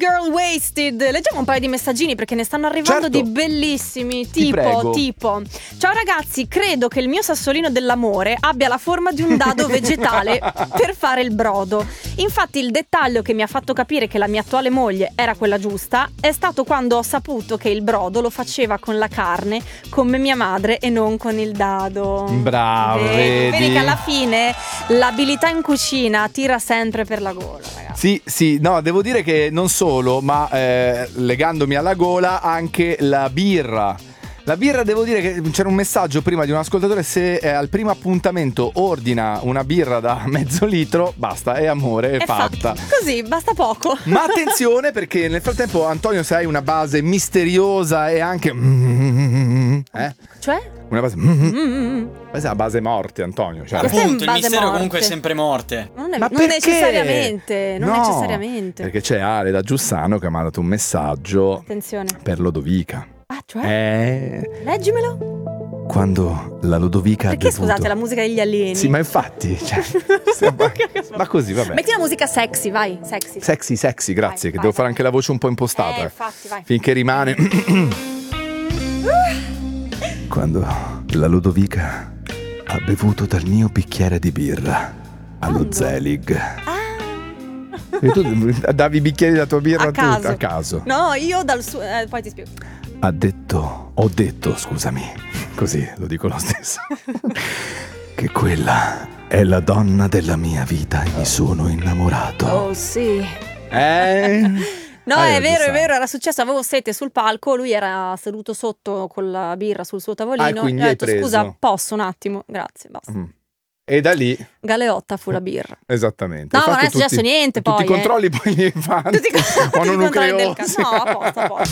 Girl Wasted. Leggiamo un paio di messaggini perché ne stanno arrivando di bellissimi. Tipo ciao ragazzi, credo che il mio sassolino dell'amore abbia la forma di un dado vegetale per fare il brodo. Infatti il dettaglio che mi ha fatto capire che la mia attuale moglie era quella giusta è stato quando ho saputo che il brodo lo faceva con la carne, come mia madre, e non con il dado. Bravo, vedi che alla fine l'abilità in cucina tira sempre per la gola, ragazzi. Sì, no, devo dire che non solo, ma legandomi alla gola, anche la birra. La birra, devo dire che c'era un messaggio prima di un ascoltatore: se al primo appuntamento ordina una birra da mezzo litro, basta, è amore, è fatta. Così, basta poco. Ma attenzione, perché nel frattempo, Antonio, se hai una base misteriosa e anche Cioè? una base questa è la base morte, Antonio, cioè. Appunto, il mistero comunque è sempre morte. Non perché? necessariamente. Non No, necessariamente. perché c'è Ale da Giussano che mi ha mandato un messaggio. Attenzione. Per Lodovica. Ah, cioè? Leggimelo. Quando la Lodovica Perché ha bevuto... scusate, la musica degli alieni? Sì, ma infatti, cioè, ma così, vabbè. Metti la musica sexy, vai, sexy. Sexy, grazie, che devo fare anche la voce un po' impostata. Infatti, vai. Finché rimane. Quando la Lodovica ha bevuto dal mio bicchiere di birra allo Zelig. E tu davi i bicchieri della tua birra a caso. No, io dal suo... poi ti spiego. Ho detto, scusami, così lo dico lo stesso, che quella è la donna della mia vita e mi sono innamorato. Oh sì. No, è vero, era successo, avevo sete sul palco, lui era seduto sotto con la birra sul suo tavolino, quindi e ho hai detto preso. Scusa, posso un attimo? Grazie, basta. E da lì Galeotta fu la birra. esattamente. No, Hai ma non fatto è successo niente tutti poi. i controlli poi li fanno. Tutti i controlli del nucleosi. No, a posto.